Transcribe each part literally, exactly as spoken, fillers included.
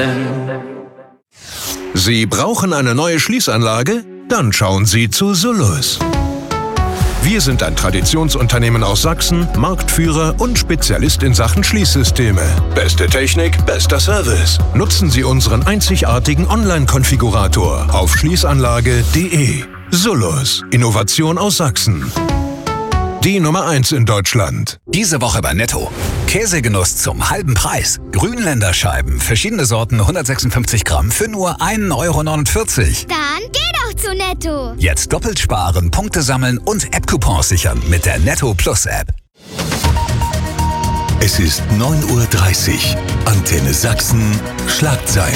Sie brauchen eine neue Schließanlage? Dann schauen Sie zu Solus. Wir sind ein Traditionsunternehmen aus Sachsen, Marktführer und Spezialist in Sachen Schließsysteme. Beste Technik, bester Service. Nutzen Sie unseren einzigartigen Online-Konfigurator auf schließanlage punkt de. Solus. Innovation aus Sachsen. Die Nummer eins in Deutschland. Diese Woche bei Netto. Käsegenuss zum halben Preis. Grünländer Scheiben, verschiedene Sorten, hundertsechsundfünfzig Gramm für nur ein Euro neunundvierzig. Dann geh doch zu Netto. Jetzt doppelt sparen, Punkte sammeln und App-Coupons sichern mit der Netto Plus App. Es ist neun Uhr dreißig. Antenne Sachsen. Schlagzeilen.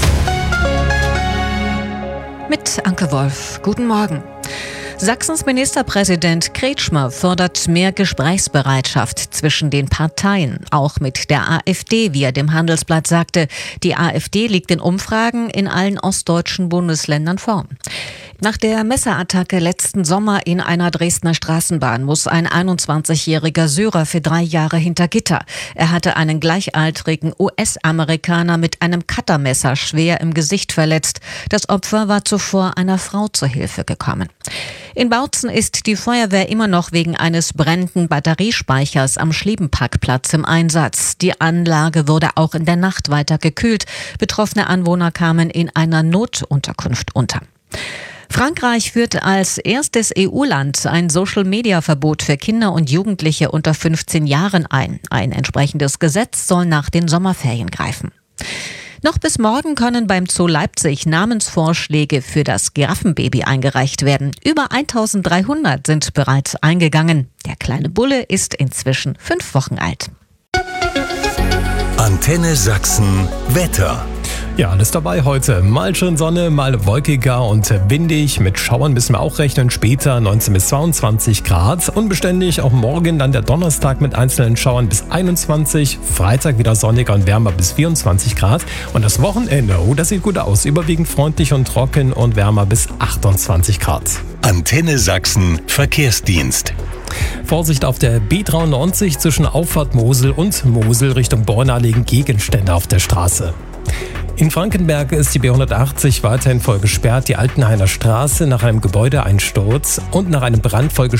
Mit Anke Wolf. Guten Morgen. Sachsens Ministerpräsident Kretschmer fordert mehr Gesprächsbereitschaft zwischen den Parteien, auch mit der AfD, wie er dem Handelsblatt sagte. Die AfD liegt in Umfragen in allen ostdeutschen Bundesländern vorn. Nach der Messerattacke letzten Sommer in einer Dresdner Straßenbahn muss ein einundzwanzigjähriger Syrer für drei Jahre hinter Gitter. Er hatte einen gleichaltrigen U S-Amerikaner mit einem Cuttermesser schwer im Gesicht verletzt. Das Opfer war zuvor einer Frau zur Hilfe gekommen. In Bautzen ist die Feuerwehr immer noch wegen eines brennenden Batteriespeichers am Schliebenparkplatz im Einsatz. Die Anlage wurde auch in der Nacht weiter gekühlt. Betroffene Anwohner kamen in einer Notunterkunft unter. Frankreich führt als erstes E U-Land ein Social-Media-Verbot für Kinder und Jugendliche unter fünfzehn Jahren ein. Ein entsprechendes Gesetz soll nach den Sommerferien greifen. Noch bis morgen können beim Zoo Leipzig Namensvorschläge für das Giraffenbaby eingereicht werden. Über eintausenddreihundert sind bereits eingegangen. Der kleine Bulle ist inzwischen fünf Wochen alt. Antenne Sachsen Wetter. Ja, alles dabei heute. Mal schön Sonne, mal wolkiger und windig. Mit Schauern müssen wir auch rechnen. Später neunzehn bis zweiundzwanzig Grad. Unbeständig auch morgen dann der Donnerstag mit einzelnen Schauern bis einundzwanzig. Freitag wieder sonniger und wärmer bis vierundzwanzig Grad. Und das Wochenende, oh, das sieht gut aus. Überwiegend freundlich und trocken und wärmer bis achtundzwanzig Grad. Antenne Sachsen Verkehrsdienst. Vorsicht auf der B dreiundneunzig zwischen Auffahrt Mosel und Mosel Richtung Borna liegen Gegenstände auf der Straße. In Frankenberg ist die B hundertachtzig weiterhin voll gesperrt. Die Altenhainer Straße nach einem Gebäudeeinsturz und nach einem Brand voll